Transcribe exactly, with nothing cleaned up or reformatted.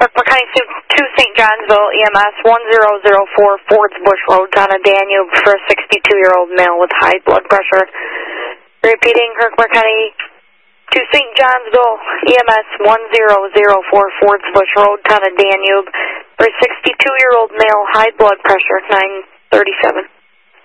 Kirk McKinney to Saint Johnsville, E M S one zero zero four, Ford's Bush Road, down a Danube for a sixty-two-year-old male with high blood pressure. Repeating, Kirk McKinney to Saint Johnsville, E M S one zero zero four, Ford's Bush Road, down a Danube for a sixty-two-year-old male, high blood pressure, nine thirty-seven.